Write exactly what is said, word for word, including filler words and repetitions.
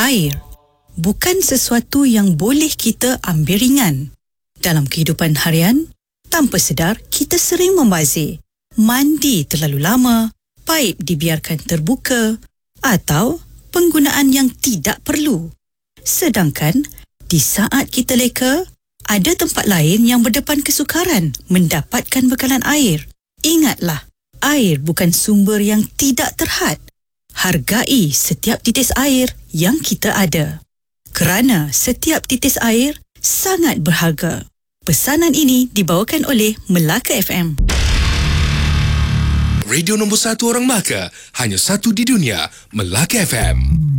Air bukan sesuatu yang boleh kita ambil ringan. Dalam kehidupan harian, tanpa sedar kita sering membazir. Mandi terlalu lama, paip dibiarkan terbuka atau penggunaan yang tidak perlu. Sedangkan di saat kita leka, ada tempat lain yang berdepan kesukaran mendapatkan bekalan air. Ingatlah, air bukan sumber yang tidak terhad. Hargai setiap titis air yang kita ada. Kerana setiap titis air sangat berharga. Pesanan ini dibawakan oleh Melaka F M. Radio nombor satu orang Melaka, hanya satu di dunia, Melaka F M.